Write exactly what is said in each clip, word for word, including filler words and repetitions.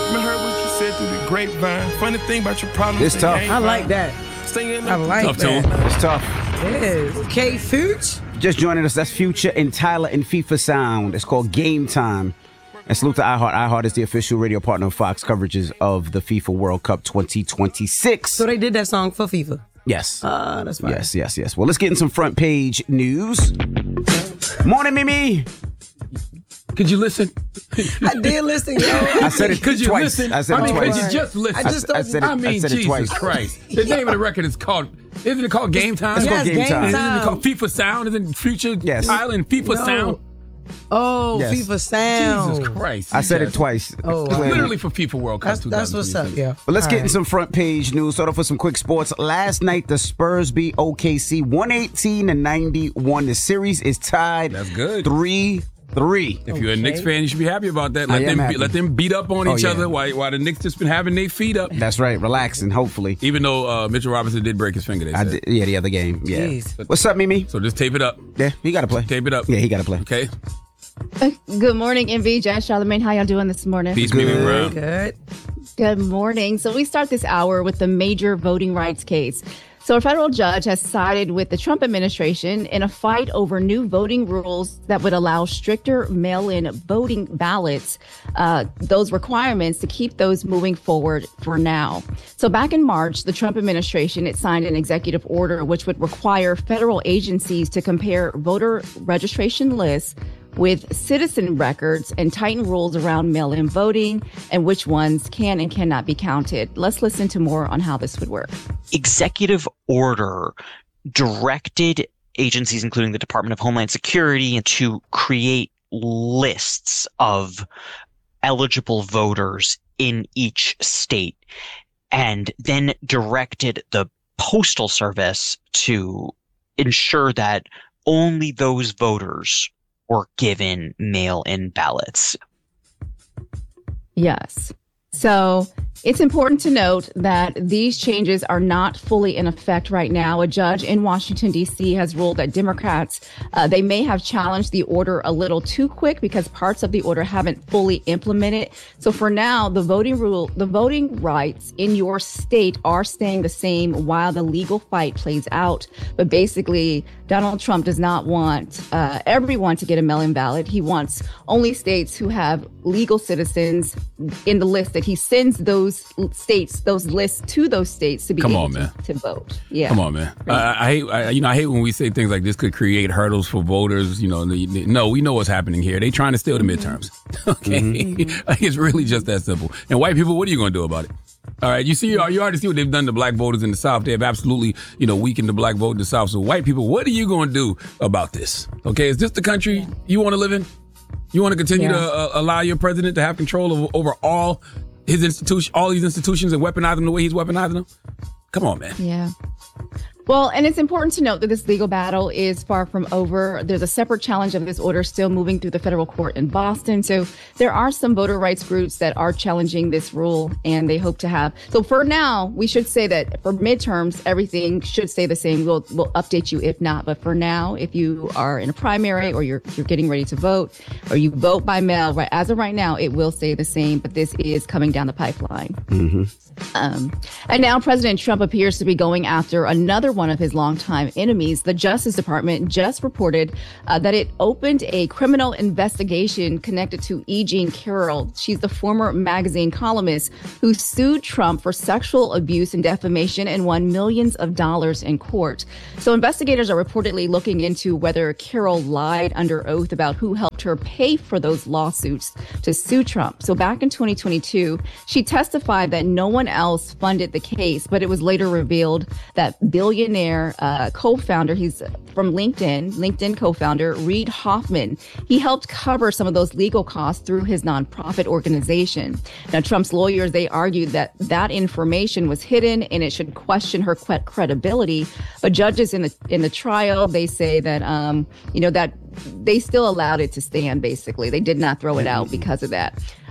I heard what you said through the grapevine. Funny thing about your problems. It's tough. I like that. I like Tough that. tone. It's tough. It is. K Future. Just joining us, that's Future and Tyler and FIFA Sound. It's called Game Time. And salute to iHeart. iHeart is the official radio partner of Fox coverages of the FIFA World Cup twenty twenty-six. So they did that song for FIFA. Yes. Ah, uh, that's fine. Yes, yes, yes. Well, let's get in some front page news. Morning, Mimi. Could you listen? I did listen, yo. I said it Could you twice. listen? I said I it mean, twice. could you just listen? I just I don't. said it, I mean, I said it Jesus twice. Christ. The name of the record is called, isn't it called Game Time? It's Yes, called Game, Game Time. Time. Isn't it called FIFA Sound? Isn't Future Yes. Island FIFA No. Sound? Oh, Yes. FIFA Sound. Jesus Christ. I said it Yes. twice. Oh, It's wow. literally for FIFA World Cup That's, that's what's up, twenty twenty-six. yeah. But let's All get right. in some front page news. Start off with some quick sports. Last night, the Spurs beat O K C one eighteen to ninety-one. The series is tied. That's good. three three. If you're a Okay. Knicks fan, you should be happy about that. I Let am them be, happy. let them beat up on Oh, each yeah. other while, while the Knicks just been having their feet up. That's right. Relaxing, hopefully. Even though uh, Mitchell Robinson did break his finger, they I said. did, yeah, the other game. Yeah. Jeez. What's up, Mimi? So just tape it up. Yeah, he got to play. Tape it up. Yeah, he got to play. Okay. Good morning, M V, Jess, Charlamagne. How y'all doing this morning? Peace, Mimi Good. Brown. Good. Good morning. So we start this hour with the major voting rights case. So a federal judge has sided with the Trump administration in a fight over new voting rules that would allow stricter mail-in voting ballots, uh, those requirements to keep those moving forward for now. So back in March, the Trump administration, it signed an executive order which would require federal agencies to compare voter registration lists with citizen records and tighten rules around mail-in voting and which ones can and cannot be counted. Let's listen to more on how this would work. Executive order directed agencies, including the Department of Homeland Security, to create lists of eligible voters in each state, and then directed the Postal Service to ensure that only those voters were given mail-in ballots. Yes. So it's important to note that these changes are not fully in effect right now. A judge in Washington, D C has ruled that Democrats, uh, they may have challenged the order a little too quick because parts of the order haven't fully implemented. So for now, the voting rule, the voting rights in your state are staying the same while the legal fight plays out. But basically, Donald Trump does not want uh, everyone to get a mail-in ballot. He wants only states who have legal citizens in the list that he sends those states, those lists to those states to be Come able on, to, man. to vote. Yeah. Come on, man. I, I hate, I, you know, I hate when we say things like this could create hurdles for voters. You know, the, the, no, we know what's happening here. They trying to steal the midterms. Okay, Mm-hmm. It's really just that simple. And white people, what are you going to do about it? All right, you see, you already see what they've done to black voters in the South. They have absolutely, you know, weakened the black vote in the South. So, white people, what are you going to do about this? Okay, is this the country you want to live in? You want to continue Yeah. to uh, allow your president to have control over, over all his institution, all these institutions, and weaponize them the way he's weaponizing them? Come on, man. Yeah. Well, and it's important to note that this legal battle is far from over. There's a separate challenge of this order still moving through the federal court in Boston. So there are some voter rights groups that are challenging this rule, and they hope to have. So for now, we should say that for midterms, everything should stay the same. We'll we'll update you if not. But for now, if you are in a primary or you're you're getting ready to vote, or you vote by mail, right as of right now, it will stay the same. But this is coming down the pipeline. Mm-hmm. Um, and now President Trump appears to be going after another one of his longtime enemies. The Justice Department just reported uh, that it opened a criminal investigation connected to E. Jean Carroll. She's the former magazine columnist who sued Trump for sexual abuse and defamation and won millions of dollars in court. So investigators are reportedly looking into whether Carroll lied under oath about who helped her pay for those lawsuits to sue Trump. So back in twenty twenty-two, she testified that no one else funded the case, but it was later revealed that billionaire uh, co-founder, he's from LinkedIn, LinkedIn co-founder Reid Hoffman, he helped cover some of those legal costs through his nonprofit organization. Now, Trump's lawyers, they argued that that information was hidden and it should question her cre- credibility. But judges in the in the trial, they say that, um, you know, that they still allowed it to stand, basically. They did not throw it out because of that.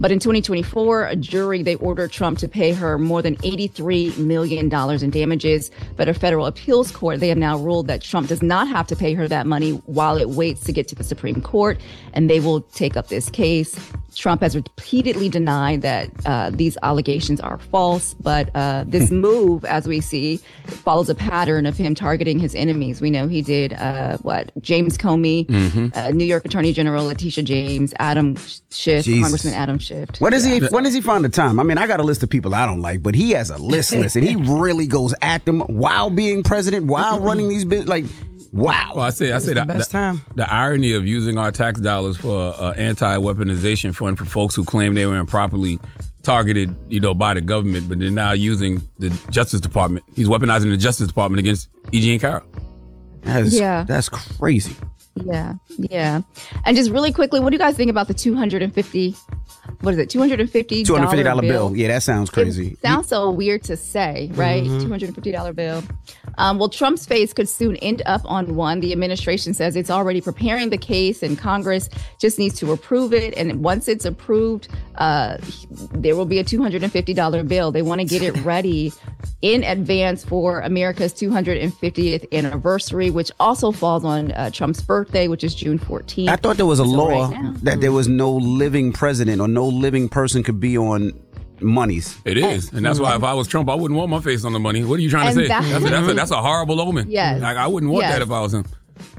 But in twenty twenty-four, a jury, they ordered Trump to pay her more than eighty-three million dollars in damages. But a federal appeals court, they have now ruled that Trump does not have to pay her that money while it waits to get to the Supreme Court, and they will take up this case. Trump has repeatedly denied that uh, these allegations are false, but uh, this move, as we see, follows a pattern of him targeting his enemies. We know he did, uh, what, James Comey, mm-hmm. uh, New York Attorney General Letitia James, Adam Schiff, Jesus. Congressman Adam Schiff. When does he, when does he find the time? I mean, I got a list of people I don't like, but he has a list list, and he really goes at them while being president, while running these bit like. Wow. Well, I say, I say the that, best the, time. the irony of using our tax dollars for uh, anti-weaponization fund for folks who claim they were improperly targeted, you know, by the government, but they're now using the Justice Department. He's weaponizing the Justice Department against E. Jean Carroll. That's, yeah. That's crazy. Yeah, yeah. And just really quickly, what do you guys think about the two hundred fifty, what is it, two hundred fifty dollars two hundred fifty dollars bill? bill. Yeah, that sounds crazy. It sounds so weird to say, right? Mm-hmm. two hundred fifty dollars bill. Um, well, Trump's face could soon end up on one. The administration says it's already preparing the case, and Congress just needs to approve it. And once it's approved, uh, there will be a two hundred fifty dollars bill. They want to get it ready in advance for America's two hundred fiftieth anniversary, which also falls on uh, Trump's birthday, which is June fourteenth. I thought there was a So law right now- that there was no living president or no living person could be on monies. It is. And that's why if I was Trump, I wouldn't want my face on the money. What are you trying And to say? that- That's a, that's, a, that's a horrible omen. Yes. Like, I wouldn't want Yes. that if I was him.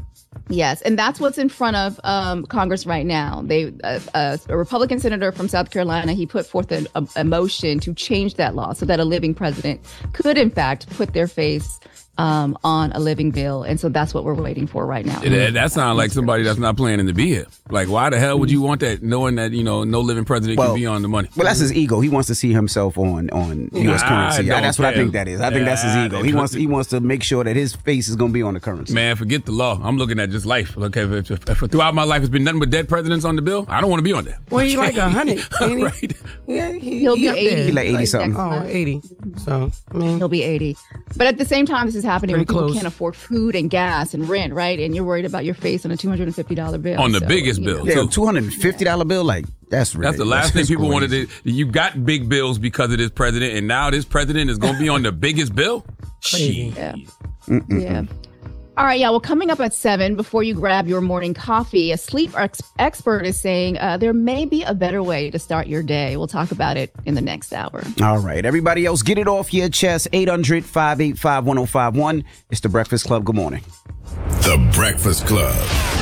Yes, and that's what's in front of um, Congress right now. They, uh, uh, a Republican senator from South Carolina, he put forth a, a, a motion to change that law so that a living president could, in fact, put their face um, on a living bill. And so that's what we're waiting for right now. That, that sounds like somebody that's not planning to be here. Like, why the hell would you want that, knowing that, you know, no living president Well, can be on the money? Well, that's his ego. He wants to see himself on on U S I currency. don't That's what I care. think that is. I think that's his Yeah, ego. I- He wants he wants to make sure that his face is going to be on the currency. Man, forget the law. I'm looking at just life. Okay, if, if, if throughout my life it's been nothing but dead presidents on the bill, I don't want to be on that. Well, he like a hundred, ain't he? Right. Yeah, he, He'll be up eighty. there. He like eighty something. Oh, eighty. So, I mean, He'll be eighty. But at the same time, this is happening when Pretty people close. can't afford food and gas and rent, right? And you're worried about your face on a two hundred fifty dollars bill. On the So, biggest you bill. know. Yeah, too. two hundred fifty dollars bill, like that's ridiculous. That's the last thing That's people crazy. wanted. To, you got big bills because of this president, and now this president is going to be on the biggest bill? Crazy. Shit. Yeah. Yeah. All right, yeah. Well, coming up at seven, before you grab your morning coffee, a sleep ex- expert is saying uh, there may be a better way to start your day. We'll talk about it in the next hour. All right, everybody else, get it off your chest. eight hundred, five eight five, one oh five one. It's The Breakfast Club. Good morning. The Breakfast Club.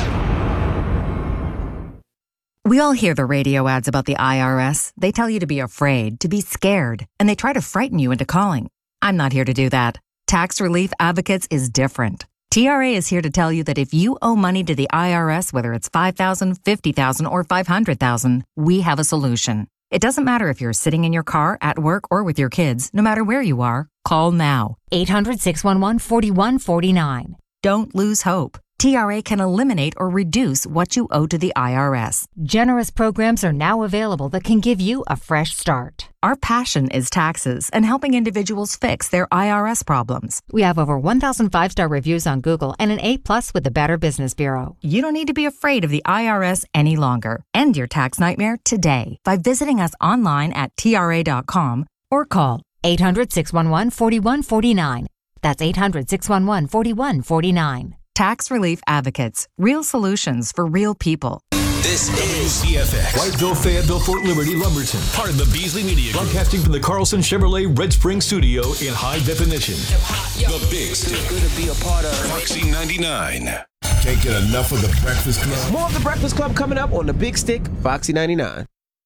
We all hear the radio ads about the I R S. They tell you to be afraid, to be scared, and they try to frighten you into calling. I'm not here to do that. Tax Relief Advocates is different. T R A is here to tell you that if you owe money to the I R S, whether it's five thousand dollars, fifty thousand dollars, or five hundred thousand dollars, we have a solution. It doesn't matter if you're sitting in your car, at work, or with your kids. No matter where you are, call now. eight hundred, six one one, four one four nine. Don't lose hope. T R A can eliminate or reduce what you owe to the I R S. Generous programs are now available that can give you a fresh start. Our passion is taxes and helping individuals fix their I R S problems. We have over one thousand five-star reviews on Google and an A plus with the Better Business Bureau. You don't need to be afraid of the I R S any longer. End your tax nightmare today by visiting us online at T R A dot com Or call eight hundred, six one one, four one four nine. That's eight hundred, six one one, four one four nine. Tax Relief Advocates. Real solutions for real people. This is C F X. Whiteville, Fayetteville, Fort Liberty, Lumberton. Part of the Beasley Media Group. Broadcasting from the Carlson Chevrolet Red Spring Studio in high definition. The Big Stick. Good to be a part of Foxy ninety-nine. Can't get enough of The Breakfast Club. More of The Breakfast Club coming up on the Big Stick, Foxy ninety-nine.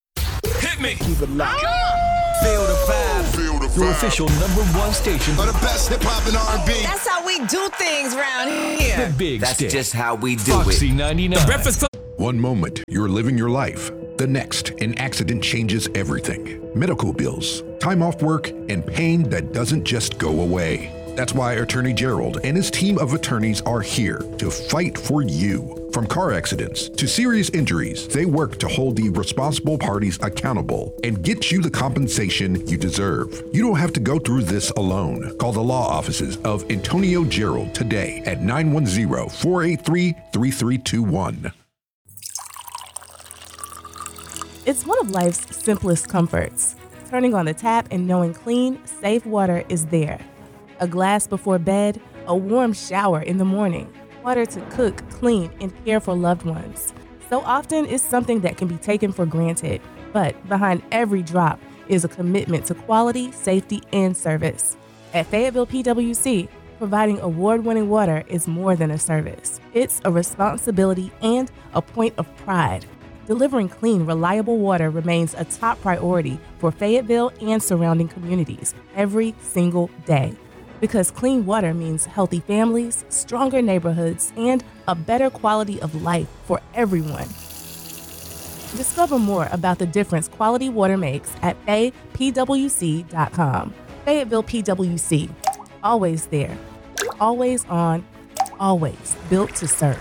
Hit me. Keep it locked. Feel the vibe. Feel the Your vibe. official number one station. For the best hip hop and R and B. That's how we do things around The here. Big That's Stick. just how we do Foxy it. ninety-nine. Breakfast Club. One moment, you're living your life. The next, an accident changes everything. Medical bills, time off work, and pain that doesn't just go away. That's why Attorney Gerald and his team of attorneys are here to fight for you. From car accidents to serious injuries, they work to hold the responsible parties accountable and get you the compensation you deserve. You don't have to go through this alone. Call the law offices of Antonio Gerald today at nine one zero, four eight three, three three two one. It's one of life's simplest comforts, turning on the tap and knowing clean, safe water is there. A glass before bed, a warm shower in the morning, water to cook, clean, and care for loved ones. So often it's something that can be taken for granted, but behind every drop is a commitment to quality, safety, and service. At Fayetteville P W C, providing award-winning water is more than a service. It's a responsibility and a point of pride. Delivering clean, reliable water remains a top priority for Fayetteville and surrounding communities every single day. Because clean water means healthy families, stronger neighborhoods, and a better quality of life for everyone. Discover more about the difference quality water makes at fay p w c dot com. Fayetteville P W C, always there, always on, always built to serve.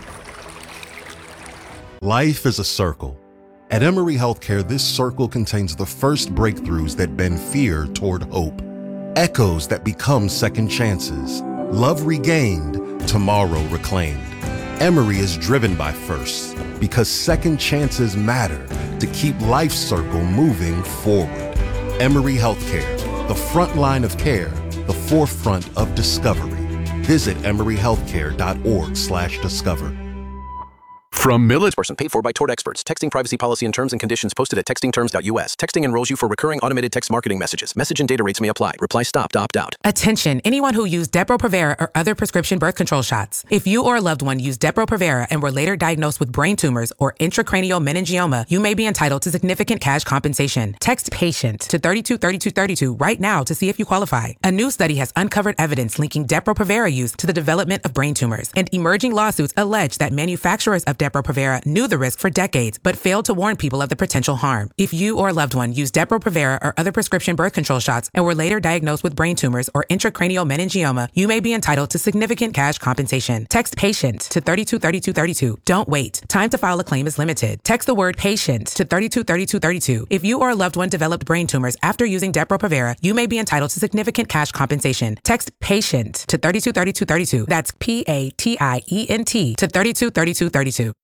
Life is a circle. At Emory Healthcare, this circle contains the first breakthroughs that bend fear toward hope, echoes that become second chances, love regained, tomorrow reclaimed. Emory is driven by firsts because second chances matter to keep life's circle moving forward. Emory Healthcare, the front line of care, the forefront of discovery. Visit emory healthcare dot org slash discover. From Millet person paid for by Tort Experts. Texting privacy policy and terms and conditions posted at texting terms dot u s. Texting enrolls you for recurring automated text marketing messages. Message and data rates may apply. Reply stop to opt out. Attention, anyone who used Depo-Provera or other prescription birth control shots. If you or a loved one used Depo-Provera and were later diagnosed with brain tumors or intracranial meningioma, you may be entitled to significant cash compensation. Text PATIENT to thirty-two thirty-two thirty-two right now to see if you qualify. A new study has uncovered evidence linking Depo-Provera use to the development of brain tumors, and emerging lawsuits allege that manufacturers of Depo-Provera knew the risk for decades, but failed to warn people of the potential harm. If you or a loved one used Depo-Provera or other prescription birth control shots and were later diagnosed with brain tumors or intracranial meningioma, you may be entitled to significant cash compensation. Text PATIENT to thirty-two thirty-two thirty-two. Don't wait. Time to file a claim is limited. Text the word PATIENT to thirty-two thirty-two thirty-two. If you or a loved one developed brain tumors after using Depo-Provera, you may be entitled to significant cash compensation. Text PATIENT to thirty-two thirty-two thirty-two. That's P A T I E N T to thirty-two thirty-two thirty-two.